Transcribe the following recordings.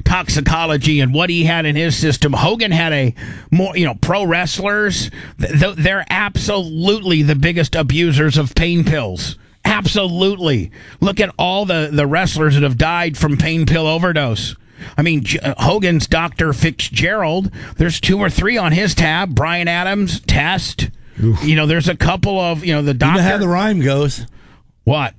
toxicology and what he had in his system. Hogan had a more, pro wrestlers. They're absolutely the biggest abusers of pain pills. Absolutely. Look at all the wrestlers that have died from pain pill overdose. I mean, Hogan's Dr. Fitzgerald, there's 2 or 3 on his tab. Brian Adams, Test. Oof. There's a couple of, the doctor. You know how the rhyme goes. What?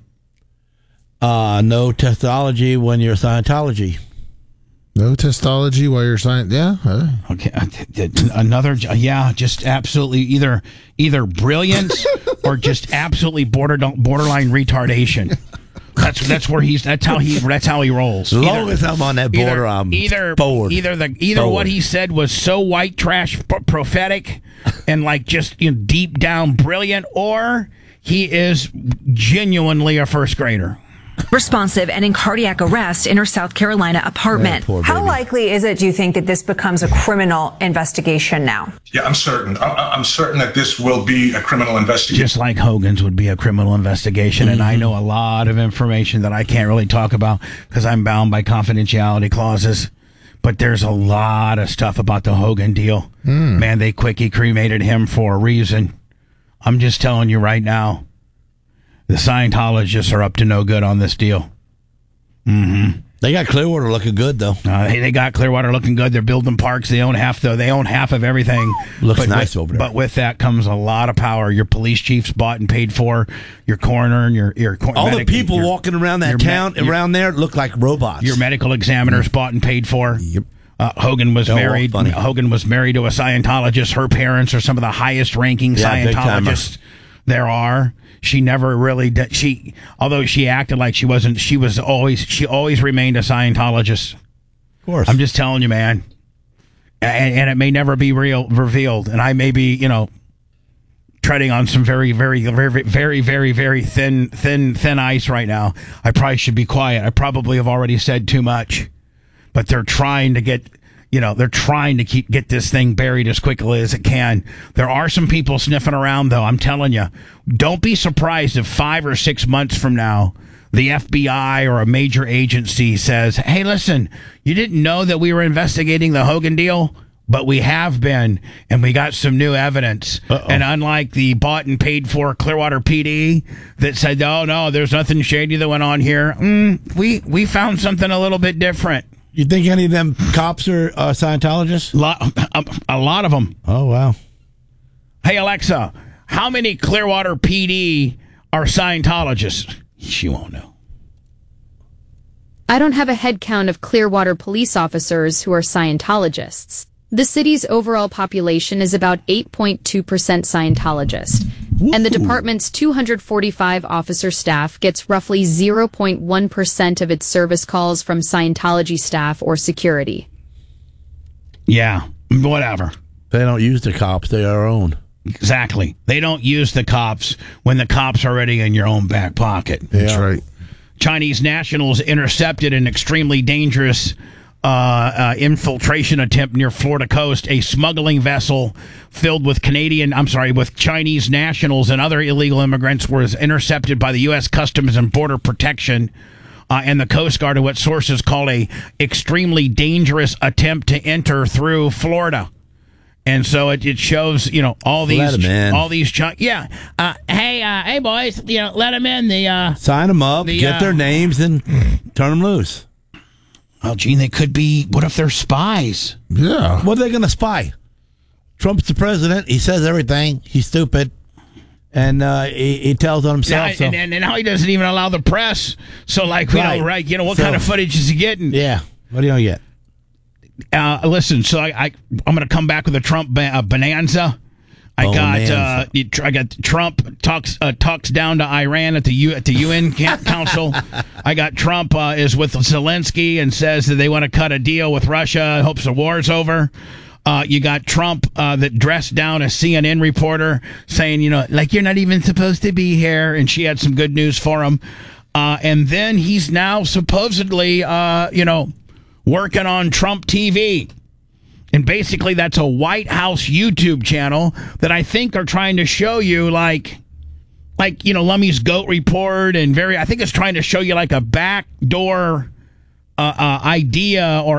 No testology when you're Scientology. No testology while you're science. Yeah. Okay. Another. Yeah. Just absolutely either brilliance or just absolutely borderline retardation. That's where that's how he rolls. As long as I'm on that border, I'm forward. Either what he said was so white trash prophetic and like just deep down brilliant, or he is genuinely a first grader. Responsive and in cardiac arrest in her South Carolina apartment. How likely is it, do you think, that this becomes a criminal investigation now? Yeah, I'm certain. I'm certain that this will be a criminal investigation. Just like Hogan's would be a criminal investigation. And I know a lot of information that I can't really talk about because I'm bound by confidentiality clauses. But there's a lot of stuff about the Hogan deal. Man, they quickie cremated him for a reason. I'm just telling you right now. The Scientologists are up to no good on this deal. They got Clearwater looking good, though. They got Clearwater looking good. They're building parks. They own half of everything. Looks nice over there. But with that comes a lot of power. Your police chief's bought and paid for. Your coroner and your all the people walking around that town around there look like robots. Your medical examiner's bought and paid for. Yep. Hogan was married. Hogan was married to a Scientologist. Her parents are some of the highest ranking Scientologists there are. She never really did. Although she acted like she wasn't. She always remained a Scientologist. Of course. I'm just telling you, man. And it may never be revealed. And I may be, treading on some very, very, very, very, very, very thin ice right now. I probably should be quiet. I probably have already said too much. But they're trying to get. Get this thing buried as quickly as it can. There are some people sniffing around, though. I'm telling you, don't be surprised if 5 or 6 months from now, the FBI or a major agency says, hey, listen, you didn't know that we were investigating the Hogan deal? But we have been, and we got some new evidence. Uh-oh. And unlike the bought and paid for Clearwater PD that said, oh, no, there's nothing shady that went on here, we found something a little bit different. You think any of them cops are Scientologists? A lot of them. Oh, wow. Hey, Alexa, how many Clearwater PD are Scientologists? She won't know. I don't have a head count of Clearwater police officers who are Scientologists. The city's overall population is about 8.2% Scientologist. Ooh. And the department's 245 officer staff gets roughly 0.1% of its service calls from Scientology staff or security. Yeah, whatever. They don't use the cops, they are our own. Exactly. They don't use the cops when the cops are already in your own back pocket. That's right. Chinese nationals intercepted an extremely dangerous infiltration attempt near Florida coast. A smuggling vessel filled with with Chinese nationals and other illegal immigrants was intercepted by the U.S. Customs and Border Protection and the Coast Guard in what sources call a extremely dangerous attempt to enter through Florida. And so it shows, all these, hey boys, let them in. Sign them up, get their names, and turn them loose. Oh, Gene, they could be. What if they're spies? Yeah. What are they going to spy? Trump's the president. He says everything. He's stupid. And he tells on himself. Yeah, and now he doesn't even allow the press. So, what kind of footage is he getting? Yeah. What do you get? Listen, so I'm going to come back with a Trump bonanza. I got Trump talks down to Iran at the UN Council. I got Trump is with Zelensky and says that they want to cut a deal with Russia. Hopes the war's over. You got Trump that dressed down a CNN reporter saying, like you're not even supposed to be here, and she had some good news for him. And then he's now supposedly, working on Trump TV. And basically, that's a White House YouTube channel that I think are trying to show you, Lummy's Goat Report, and I think it's trying to show you like a backdoor idea or